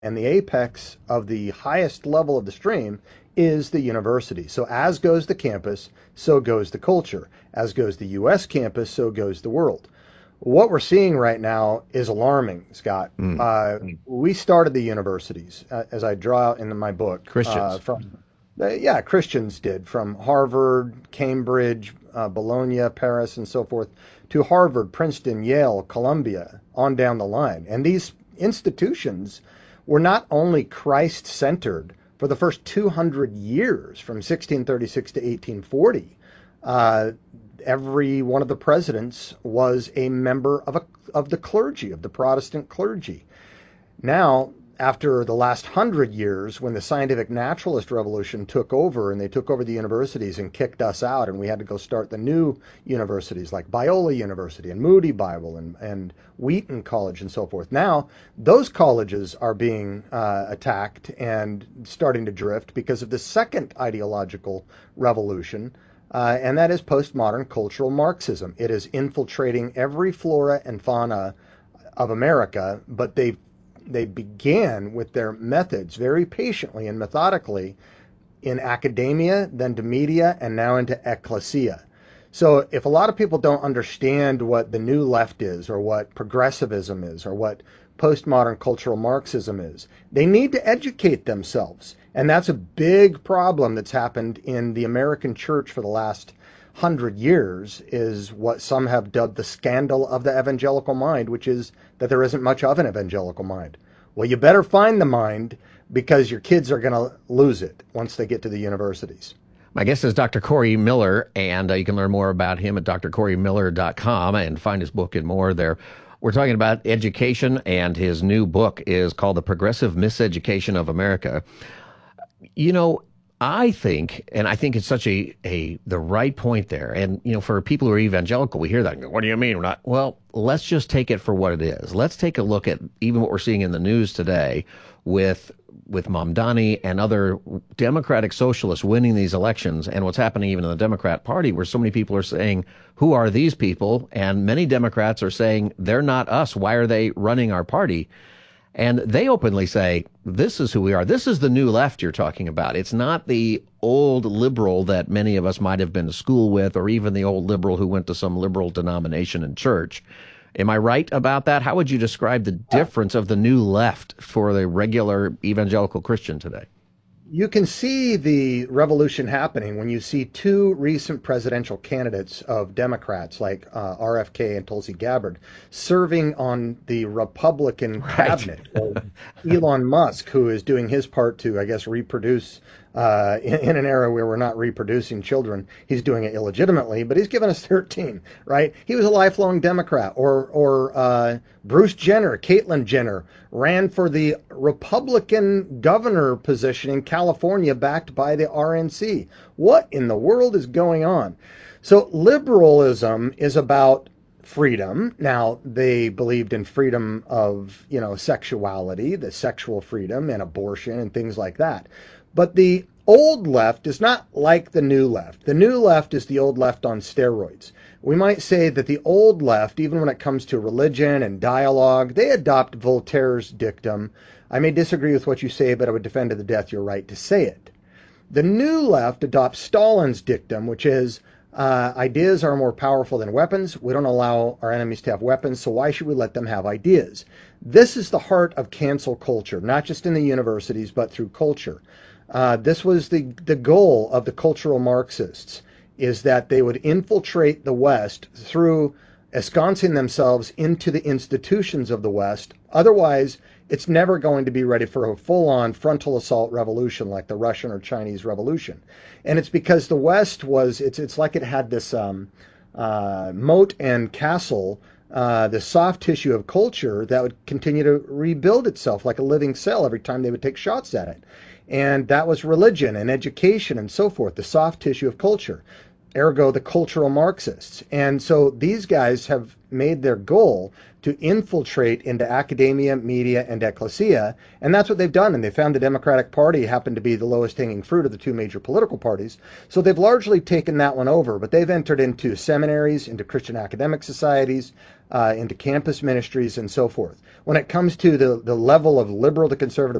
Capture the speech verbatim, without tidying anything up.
And the apex of the highest level of the stream is the university. So as goes the campus, so goes the culture. As goes the U S campus, so goes the world. What we're seeing right now is alarming, Scott. Mm. Uh, we started the universities, uh, as I draw out in my book. Christians. Uh, from, uh, yeah, Christians did, from Harvard, Cambridge, uh, Bologna, Paris, and so forth, to Harvard, Princeton, Yale, Columbia, on down the line. And these institutions were not only Christ-centered for the first two hundred years, from sixteen thirty-six to eighteen forty. Uh, every one of the presidents was a member of a of the clergy, of the Protestant clergy. Now, after the last hundred years, when the scientific naturalist revolution took over and they took over the universities and kicked us out, and we had to go start the new universities like Biola University and Moody Bible and, and Wheaton College and so forth. Now, those colleges are being uh, attacked and starting to drift because of the second ideological revolution, uh, and that is postmodern cultural Marxism. It is infiltrating every flora and fauna of America, but they've They began with their methods very patiently and methodically in academia, then to media, and now into ecclesia. So if a lot of people don't understand what the new left is, or what progressivism is, or what postmodern cultural Marxism is, they need to educate themselves. And that's a big problem that's happened in the American church for the last hundred years, is what some have dubbed the scandal of the evangelical mind, which is that there isn't much of an evangelical mind. Well, you better find the mind, because your kids are going to lose it once they get to the universities. My guest is Doctor Corey Miller, and uh, you can learn more about him at d r corey miller dot com and find his book and more there. We're talking about education, and his new book is called The Progressive Miseducation of America. You know, I think, and I think it's such a, a the right point there. And, you know, for people who are evangelical, we hear that and go, what do you mean? We're not? Well, let's just take it for what it is. Let's take a look at even what we're seeing in the news today with with Mamdani and other Democratic socialists winning these elections, and what's happening even in the Democrat Party, where so many people are saying, who are these people? And many Democrats are saying, they're not us. Why are they running our party? And they openly say, this is who we are. This is the new left you're talking about. It's not the old liberal that many of us might have been to school with, or even the old liberal who went to some liberal denomination in church. Am I right about that? How would you describe the difference of the new left for the regular evangelical Christian today? You can see the revolution happening when you see two recent presidential candidates of Democrats, like uh, R F K and Tulsi Gabbard, serving on the Republican Right. cabinet. Or Elon Musk, who is doing his part to, I guess, reproduce uh, in, in an era where we're not reproducing children. He's doing it illegitimately, but he's given us thirteen, right? He was a lifelong Democrat. Or, or uh, Bruce Jenner, Caitlyn Jenner, ran for the Republican governor position in California, backed by the R N C. What in the world is going on? So liberalism is about freedom. Now, they believed in freedom of, you know, sexuality, the sexual freedom, and abortion and things like that. But the old left is not like the new left. The new left is the old left on steroids. We might say that the old left, even when it comes to religion and dialogue, they adopt Voltaire's dictum. I may disagree with what you say, but I would defend to the death your right to say it. The new left adopts Stalin's dictum, which is uh, ideas are more powerful than weapons. We don't allow our enemies to have weapons, so why should we let them have ideas? This is the heart of cancel culture, not just in the universities, but through culture. Uh, this was the, the goal of the cultural Marxists, is that they would infiltrate the West through ensconcing themselves into the institutions of the West. Otherwise, it's never going to be ready for a full-on frontal assault revolution like the Russian or Chinese Revolution. And it's because the West was, it's it's like it had this um, uh, moat and castle, uh, the soft tissue of culture that would continue to rebuild itself like a living cell every time they would take shots at it. And that was religion and education and so forth, the soft tissue of culture. ergo the cultural Marxists. And so these guys have made their goal to infiltrate into academia, media, and ecclesia, and that's what they've done. And they found the Democratic Party happened to be the lowest hanging fruit of the two major political parties. So they've largely taken that one over, but they've entered into seminaries, into Christian academic societies, uh, into campus ministries, and so forth. When it comes to the, the level of liberal to conservative